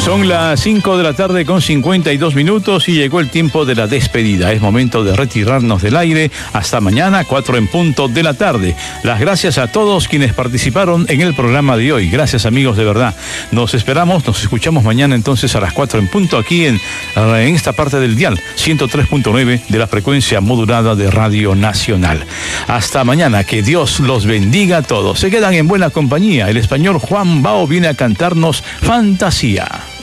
Son las 5 de la tarde con 52 minutos y llegó el tiempo de la despedida. Es momento de retirarnos del aire. Hasta mañana, 4 en punto de la tarde. Las gracias a todos quienes participaron en el programa de hoy. Gracias, amigos, de verdad. Nos esperamos, nos escuchamos mañana entonces a las 4 en punto aquí en esta parte del dial 103.9 de la frecuencia modulada de Radio Nacional. Hasta mañana, que Dios los bendiga a todos. Se quedan en buena compañía. El español Juan Bao viene a cantarnos Fantasía.